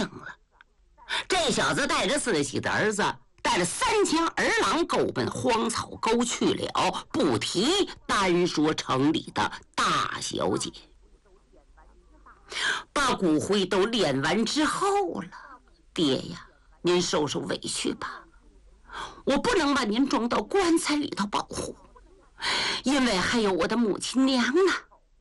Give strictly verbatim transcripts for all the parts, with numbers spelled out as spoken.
应了。这小子带着自己的儿子，带着三千儿郎，够奔荒草沟去了，不提单说城里的大小姐。把骨灰都炼完之后了，爹呀，您受受委屈吧，我不能把您装到棺材里头保护，因为还有我的母亲娘呢。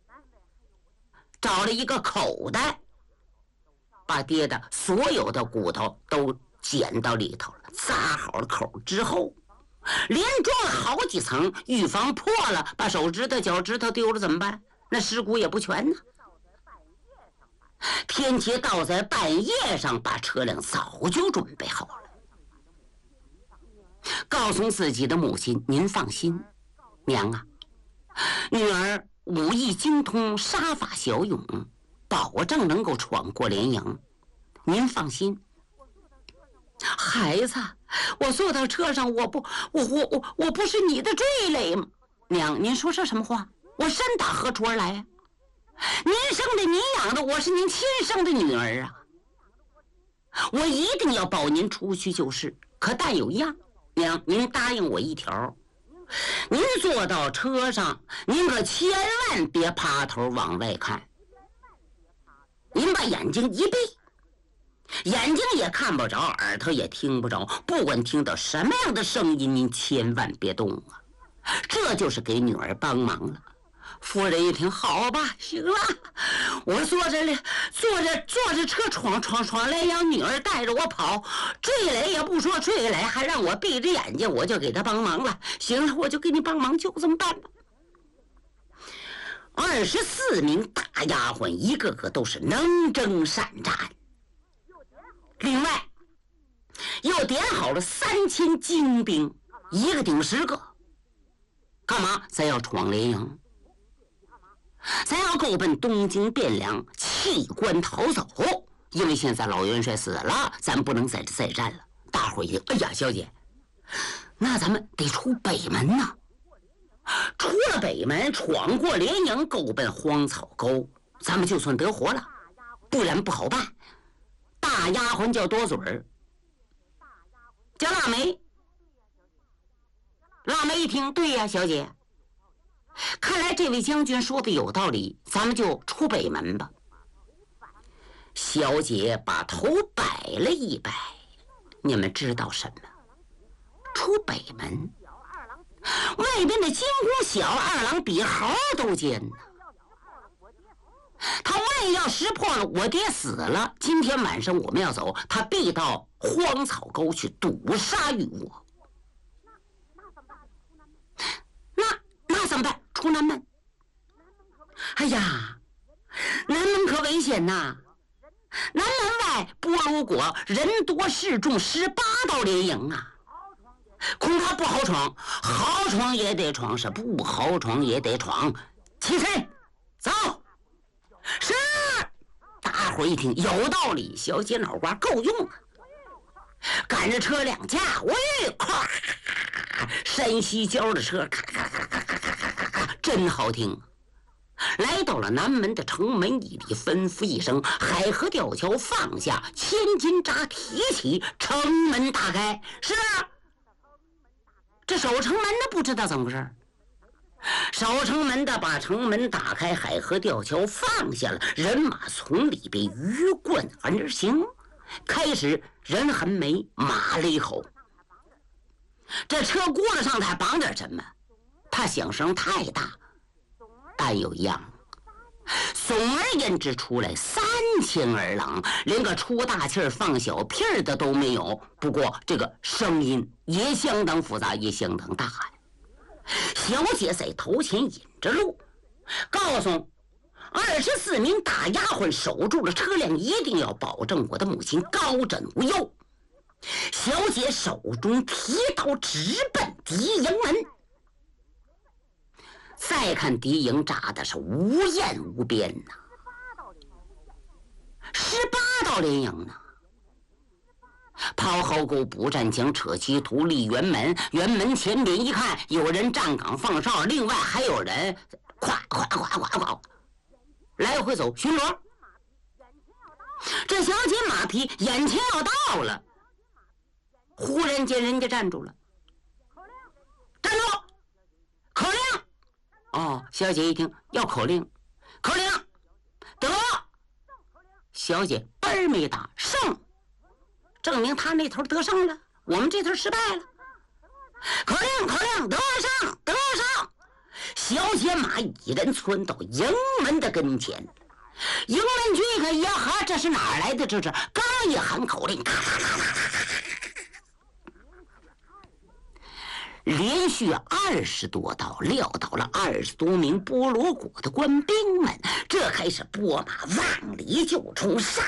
找了一个口袋，把爹的所有的骨头都捡到里头了，扎好了口之后，连装了好几层，预防破了，把手指头脚趾头丢了怎么办？那尸骨也不全呢。天杰倒在半夜上，把车辆早就准备好了，告诉自己的母亲：您放心，娘啊，女儿武艺精通，杀法骁勇，保证能够闯过连营，您放心。孩子，我坐到车上，我不我我我我不是你的坠累吗？娘，您说这什么话？我身打何处而来呀、啊？您生的您养的，我是您亲生的女儿啊！我一定要保您出去就是。可但有一样，娘，您答应我一条，您坐到车上，您可千万别趴头往外看，您把眼睛一闭，眼睛也看不着，耳朵也听不着，不管听到什么样的声音，您千万别动啊！这就是给女儿帮忙了。夫人一听，好吧，行了，我坐着了，坐着坐着车闯闯闯来，让女儿带着我跑，坠雷也不说坠雷，还让我闭着眼睛，我就给她帮忙了。行了，我就给你帮忙，就这么办吧。二十四名大丫鬟，一个个都是能征善战，另外又点好了三千精兵，一个顶十个。干嘛？咱要闯连营，咱要够奔东京汴梁，弃官逃走。因为现在老元帅死了，咱不能在这再战了。大伙儿一听，哎呀，小姐，那咱们得出北门呐。出了北门，闯过连营，够奔荒草沟，咱们就算得活了，不然不好办。大丫鬟叫多嘴儿，叫腊梅。腊梅一听，对呀，小姐，看来这位将军说的有道理，咱们就出北门吧。小姐把头摆了一摆，你们知道什么？出北门，外边的金公小二郎比猴都奸呢。他万一要识破了，我爹死了，今天晚上我们要走，他必到荒草沟去堵杀于我。那那怎么办？出南门。哎呀，南门可危险呐！南门外波如果人多势众，十八道连营啊，恐怕不好闯。好闯也得闯，是不好闯也得闯。起身，走。是。大伙一听有道理，小姐脑瓜够用啊！赶着车辆驾，喂，咵，山西郊的车，咔咔咔咔咔咔咔咔，真好听。来到了南门的城门以里，吩咐一声，海河吊桥放下，千斤闸提起，城门打开。是啊，这守城门的不知道怎么回事，守城门的把城门打开，海河吊桥放下了，人马从里边鱼贯而行，开始人横眉，马勒吼。这车轱辘上还绑点什么？怕响声太大。但有一样，总而言之出来三千儿郎，连个出大气儿放小屁儿的都没有。不过这个声音也相当复杂，也相当大呀。小姐在头前引着路，告诉二十四名大丫鬟守住了车辆，一定要保证我的母亲高枕无忧。小姐手中提刀直奔敌营门。再看敌营扎的是无厌无边呐、啊，十八道连营呢。抛壕沟、补战墙、扯旗图、立辕门，辕门前边一看，有人站岗放哨，另外还有人咵咵咵咵咵来回走巡逻。 这小姐马匹眼前要到了，忽然间人家站住了，站住，口令。哦，小姐一听要口令，口令得，小姐嘣没打胜，证明他那头得胜了，我们这头失败了。口令口令得胜得胜，小姐马一人窜到营门的跟前，营门军一看，呀哈，这是哪儿来的？这是刚一喊口令，咔咔咔咔咔，连续二十多刀撂倒了二十多名波罗国的官兵们，这开始拨马往里就冲，杀！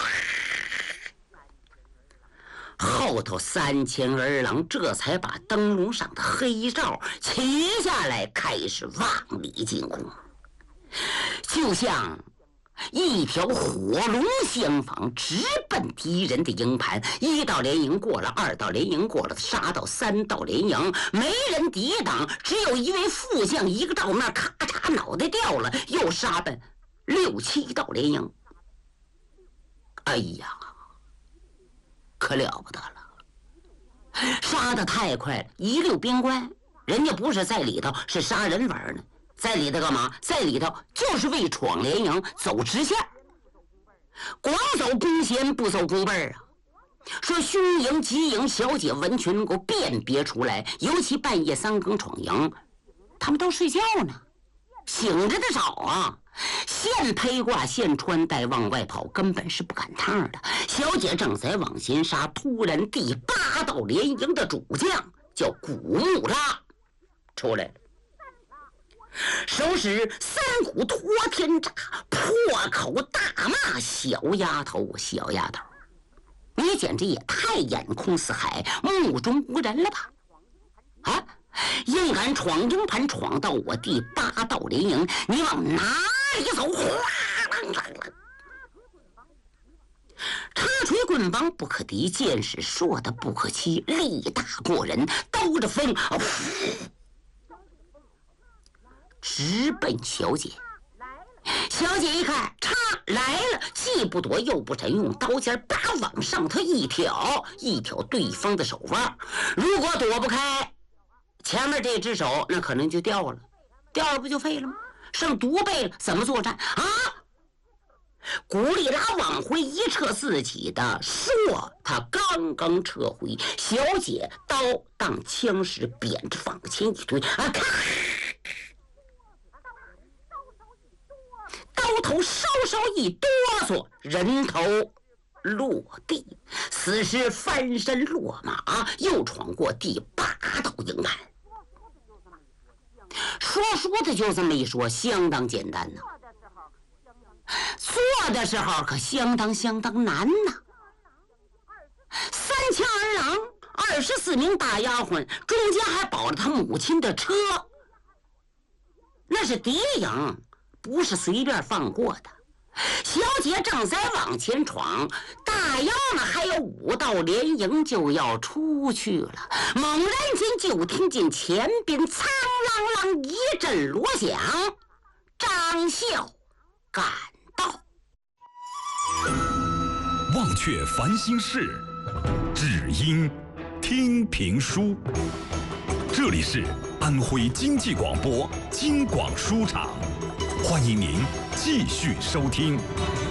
后头三千儿郎这才把灯笼上的黑罩取下来，开始往里进攻，就像一条火龙相仿，直奔敌人的营盘。一道连营过了，二道连营过了，杀到三道连营，没人抵挡，只有一位副将一个照面，咔嚓脑袋掉了，又杀奔六七道连营。哎呀，可了不得了，杀得太快了，一溜边关，人家不是在里头，是杀人玩呢。在里头干嘛？在里头就是为闯连营，走直线，光走弓弦不走弓背啊。说凶营急营，小姐完全能够辨别出来，尤其半夜三更闯营，他们都睡觉呢，醒着的少啊。现披挂现穿戴往外跑，根本是不赶趟的。小姐正在往前杀，突然第八道连营的主将叫古木拉出来了，手使三股托天铡，破口大骂：小丫头，小丫头，你简直也太眼空四海，目中无人了吧？啊，硬敢闯营盘，闯到我第八道连营，你往哪里走？哗啦啦啦！插锤棍棒不可敌，剑使硕的不可欺，力大过人，兜着风，哦，直奔小姐。小姐一看，嚓来了，既不躲又不闪，用刀尖叭往上头一挑，一挑对方的手腕。如果躲不开，前面这只手那可能就掉了，掉了不就废了吗？剩独背了，怎么作战啊？古力拉往回一撤，自己的硕他刚刚撤回，小姐刀当枪使，扁着往前一推，啊，咔！刀头稍稍一哆嗦，人头落地，此时翻身落马，又闯过第八道营盘。说说的就这么一说，相当简单呢。做的时候可相当相当难呐。三千儿郎，二十四名大丫鬟，中间还保了他母亲的车，那是敌营，不是随便放过的。小姐正在往前闯，大腰呢还有五道连营就要出去了。猛然间就听见前边苍啷啷一阵锣响，张孝赶到。 忘却烦心事，只因听评书。这里是安徽经济广播京广书场，欢迎您继续收听。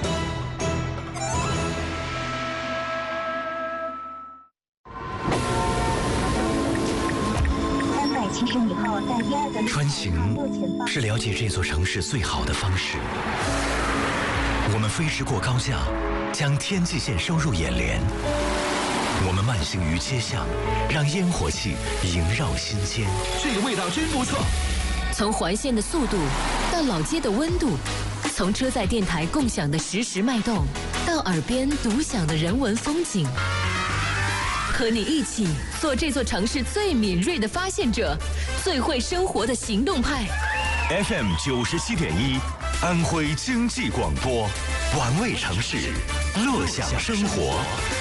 穿行是了解这座城市最好的方式。我们飞驰过高架，将天际线收入眼帘。我们慢行于街巷，让烟火气萦绕心间。 这个味道真不错。 从环线的速度到老街的温度，从车载电台共享的实时脉动，到耳边独享的人文风景，和你一起做这座城市最敏锐的发现者，最会生活的行动派。 F M 九十七点一，安徽经济广播，玩味城市，乐享生活。